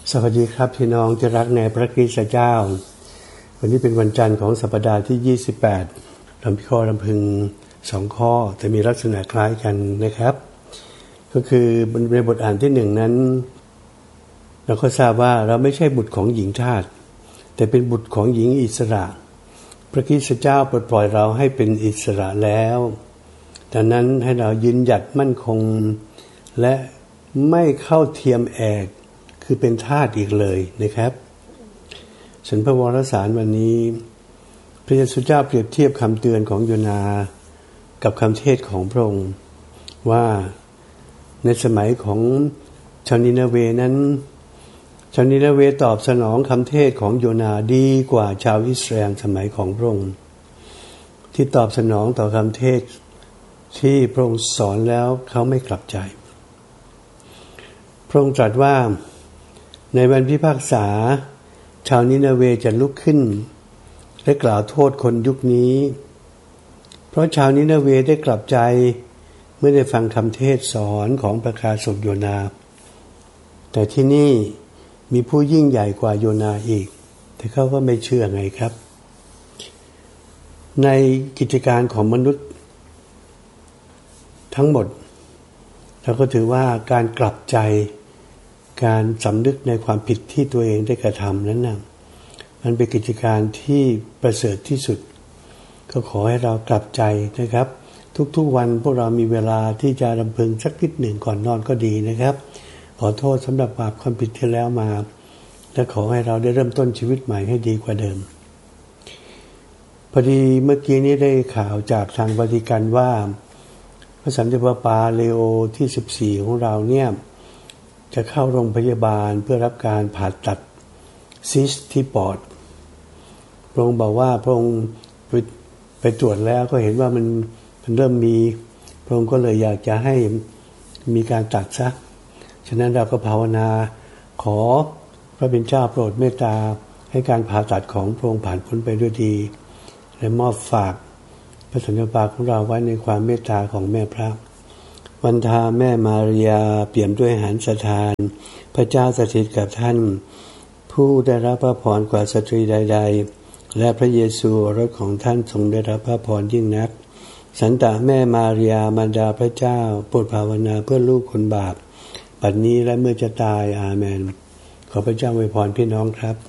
สวัสดีครับพี่น้องที่รักในพระคริสต์เจ้าวันนี้เป็นวันจันทร์ของสัปดาห์ที่28ลำข้อลำพึง2ข้อแต่มีลักษณะคล้ายกันนะครับก็คือในบทอ่านที่1นั้นเราก็ทราบว่าเราไม่ใช่บุตรของหญิงทาสแต่เป็นบุตรของหญิงอิสระพระคริสต์เจ้าปลดปล่อยเราให้เป็นอิสระแล้วดังนั้นให้เรายืนหยัดมั่นคงและไม่เข้าเทียมแอกคือเป็นทาสอีกเลยนะครับส่วนพระวรสารวันนี้พระเยซูเจ้าเปรียบเทียบคำเตือนของโยนากับคำเทศของพระองค์ว่าในสมัยของชาวนินาเวนั้นชาวนินาเวตอบสนองคำเทศของโยนาดีกว่าชาวอิสราเอลสมัยของพระองค์ที่ตอบสนองต่อคำเทศที่พระองค์สอนแล้วเขาไม่กลับใจพระองค์ตรัสว่าในวันพิพากษาชาวนินาเวจะลุกขึ้นและกล่าวโทษคนยุคนี้เพราะชาวนินาเวได้กลับใจเมื่อได้ฟังคำเทศสอนของประกาศกโยนาแต่ที่นี่มีผู้ยิ่งใหญ่กว่าโยนาอีกแต่เขาก็ไม่เชื่อไงครับในกิจการของมนุษย์ทั้งหมดเราก็ถือว่าการกลับใจการสำนึกในความผิดที่ตัวเองได้กระทำนั้นนะมันเป็นกิจการที่ประเสริฐที่สุดก็ขอให้เรากลับใจนะครับทุกๆวันพวกเรามีเวลาที่จะรำพึงสักนิดหนึ่งก่อนนอนก็ดีนะครับขอโทษสำหรับบาปความผิดที่แล้วมาและขอให้เราได้เริ่มต้นชีวิตใหม่ให้ดีกว่าเดิมพอดีเมื่อกี้นี้ได้ข่าวจากทางวาติกันว่าพระสันติปาปาเลโอที่14ของเราเนี่ยจะเข้าโรงพยาบาลเพื่อรับการผ่าตัดซิสที่ปอดพระองค์บอกว่าพระองค์ไปตรวจแล้วก็เห็นว่ามันเริ่มมีพระองค์ก็เลยอยากจะให้มีการตัดซะฉะนั้นเราก็ภาวนาขอพระบิดาโปรดเมตตาให้การผ่าตัดของพระองค์ผ่านพ้นไปด้วยดีและมอบฝากพระสันติปาของเราไว้ในความเมตตาของแม่พระวันทาแม่มารียาเปี่ยมด้วยหฤทัยทานพระเจ้าสถิตกับท่านผู้ได้รับพระพรกว่าสตรีใดๆและพระเยซูโอรสของท่านทรงได้รับพระพรยิ่งนักสันตะแม่มารียามารดาพระเจ้าโปรดภาวนาเพื่อลูกคนบาปบัดนี้และเมื่อจะตายอาเมนขอพระเจ้าอวยพรพี่น้องครับ